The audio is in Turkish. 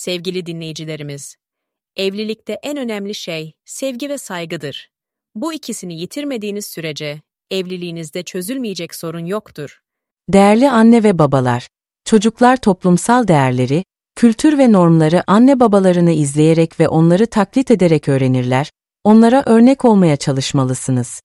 Sevgili dinleyicilerimiz, evlilikte en önemli şey sevgi ve saygıdır. Bu ikisini yitirmediğiniz sürece evliliğinizde çözülmeyecek sorun yoktur. Değerli anne ve babalar, çocuklar toplumsal değerleri, kültür ve normları anne babalarını izleyerek ve onları taklit ederek öğrenirler, onlara örnek olmaya çalışmalısınız.